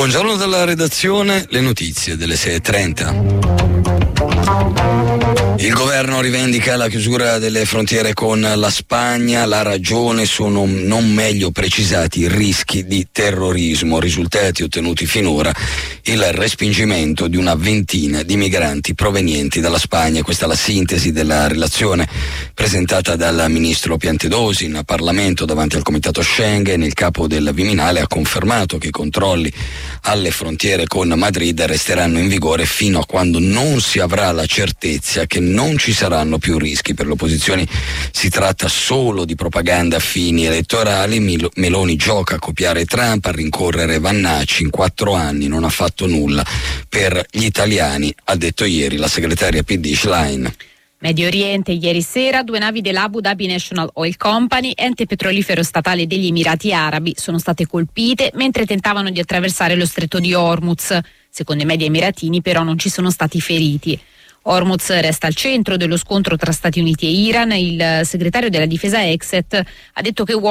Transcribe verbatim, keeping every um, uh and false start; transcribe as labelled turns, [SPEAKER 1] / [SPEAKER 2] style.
[SPEAKER 1] Buongiorno dalla redazione, le notizie delle sei e trenta. Il governo rivendica la chiusura delle frontiere con la Spagna, la ragione sono non meglio precisati i rischi di terrorismo, risultati ottenuti finora il respingimento di una ventina di migranti provenienti dalla Spagna. Questa è la sintesi della relazione presentata dal ministro Piantedosi in Parlamento davanti al Comitato Schengen. Il capo del Viminale ha confermato che i controlli alle frontiere con Madrid resteranno in vigore fino a quando non si avrà la certezza che non ci saranno più rischi. Per le opposizioni si tratta solo di propaganda a fini elettorali. Mil- Meloni gioca a copiare Trump, a rincorrere Vannacci, in quattro anni non ha fatto nulla per gli italiani, ha detto ieri la segretaria P D Schlein.
[SPEAKER 2] Medio Oriente, ieri sera due navi dell'Abu Dhabi National Oil Company, ente petrolifero statale degli Emirati Arabi, sono state colpite mentre tentavano di attraversare lo stretto di Hormuz. Secondo i media emiratini però non ci sono stati feriti. Hormuz resta al centro dello scontro tra Stati Uniti e Iran. Il segretario della difesa Exet ha detto che